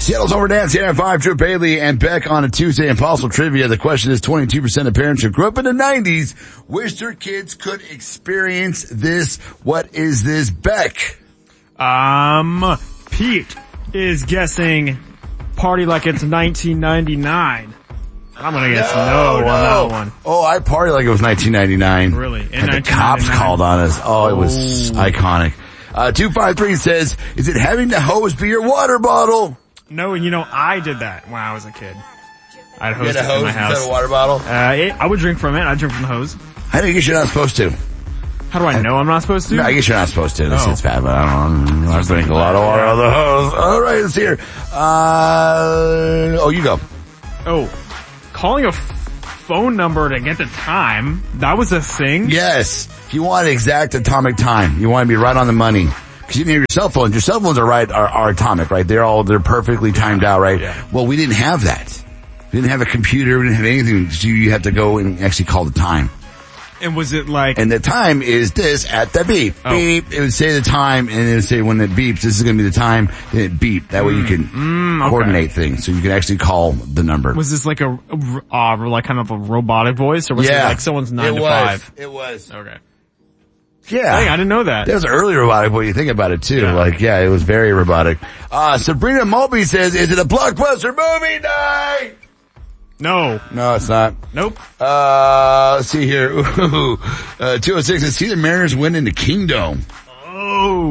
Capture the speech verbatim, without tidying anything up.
Seattle's Overdance here at five, Drew Bailey and Beck on a Tuesday. Impossible Trivia. The question is twenty-two percent of parents who grew up in the nineties wish their kids could experience this. What is this, Beck? Um, Pete is guessing party like it's nineteen ninety-nine. I'm gonna guess no, no, no on that one. Oh, I partied like it was nineteen ninety-nine. Really? In and the cops called on us. Oh, it was oh. iconic. Uh, two five three says, is it having the hose be your water bottle? No, you know, I did that when I was a kid. I had hoses you had a hose in my house. Instead of a water bottle? Uh, it, I would drink from it. I'd drink from the hose. I think you're not supposed to. How do I know I'm not supposed to? No, I guess you're not supposed to. This oh. is bad, but I don't know. I drink a lot of water out of the hose. All right, let's hear. Uh, oh, you go. Oh, calling a f- phone number to get the time. That was a thing? Yes. If you want exact atomic time, you want to be right on the money. Because you know your cell phones, your cell phones are right, are, are atomic, right? They're all, they're perfectly timed out, right? Yeah. Well, we didn't have that. We didn't have a computer, we didn't have anything. So you have to go and actually call the time. And was it like... And the time is this at the beep. Oh. Beep. It would say the time and it would say when it beeps, this is going to be the time, then it beep. That way you can mm, okay. coordinate things. So you can actually call the number. Was this like a, uh, like kind of a robotic voice or was yeah. it like someone's nine it to was. five? It was. Okay. Yeah. Dang, I didn't know that. That was early robotic when you think about it too. Yeah. Like, yeah, it was very robotic. Uh, Sabrina Mulby says, is it a blockbuster movie night? No. No, it's not. Nope. Uh, let's see here. Ooh, uh, two oh six says, see the Mariners win in the Kingdom. Oh.